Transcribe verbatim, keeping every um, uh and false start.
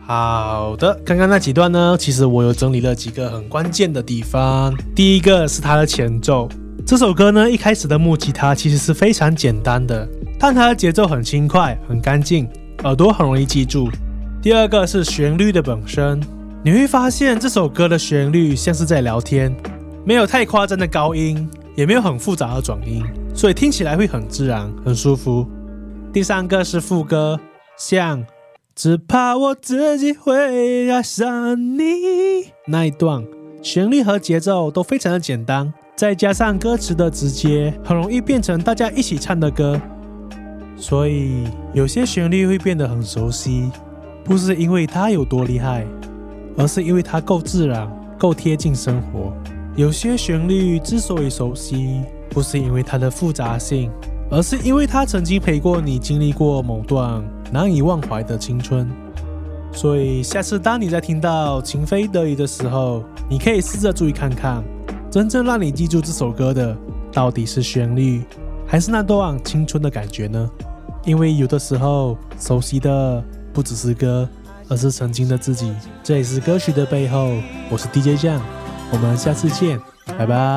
好的，刚刚那几段呢，其实我有整理了几个很关键的地方。第一个是它的前奏，这首歌呢一开始的木吉他其实是非常简单的，但它的节奏很轻快、很干净，耳朵很容易记住。第二个是旋律的本身，你会发现这首歌的旋律像是在聊天，没有太夸张的高音，也没有很复杂的转音，所以听起来会很自然、很舒服。第三个是副歌，像只怕我自己会爱上你那一段，旋律和节奏都非常的简单，再加上歌词的直接，很容易变成大家一起唱的歌。所以有些旋律会变得很熟悉，不是因为它有多厉害，而是因为它够自然，够贴近生活。有些旋律之所以熟悉，不是因为它的复杂性，而是因为它曾经陪过你经历过某段难以忘怀的青春。所以下次当你在听到情非得已的时候，你可以试着注意看看，真正让你记住这首歌的到底是旋律，还是那段青春的感觉呢？因为有的时候熟悉的不只是歌，而是曾经的自己。这也是歌曲的背后，我是 D J 酱，我们下次见，拜拜。